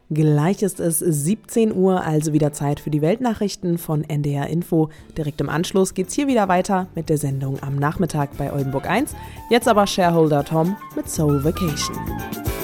Gleich ist es 17 Uhr, also wieder Zeit für die Weltnachrichten von NDR Info. Direkt im Anschluss geht's hier wieder weiter mit der Sendung am Nachmittag bei Oldenburg 1. Jetzt aber Shareholder Tom mit Soul Vacation.